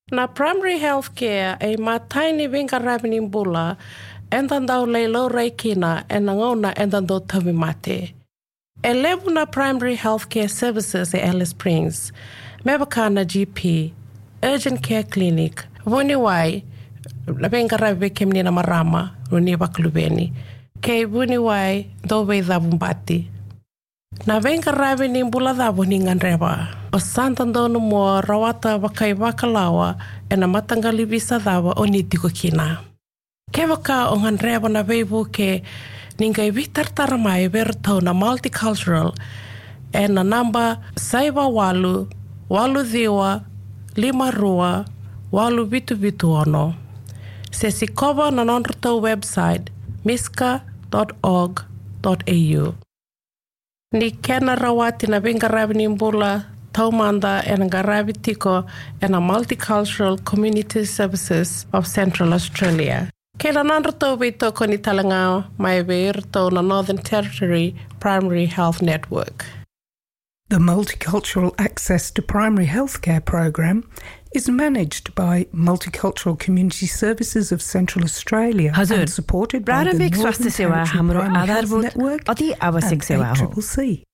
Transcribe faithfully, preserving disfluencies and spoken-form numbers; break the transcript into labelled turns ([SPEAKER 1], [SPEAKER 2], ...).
[SPEAKER 1] Na primary health care e mataini vinga rabini bula endandau leilo reikina e nangona endandau tawimate. E levu na primary health care services e Alice Springs, mebaka G P, urgent care clinic, voni wai, venga rabi kemni na marama, runi baklubeni, ke voni wai dowe dhavumbati. Na venga rabi ni bula dhavu ni nganreba. O santando no mo rawata wakai wakalawa e na matangali visa dhawa o ni tiko kina. Ke waka o nganreba na veivu ke ningai vitartara mai verto na multicultural e na namba saiwa walu, walu dhiwa, lima rua, walu vitu vitu ono. Se si kova na nonroto website miska dot org dot a u. Ni kena rawati na venga rabi ni mbula taumanda e ngarabi tiko e na multicultural community services of Central Australia. Ke la nanroto vito ko ni talanga mai veirto na Northern Territory Primary Health Network.
[SPEAKER 2] The Multicultural Access to Primary Healthcare program is managed by Multicultural Community Services of Central Australia and supported by the Northern Territory Primary Health Network and A C C C.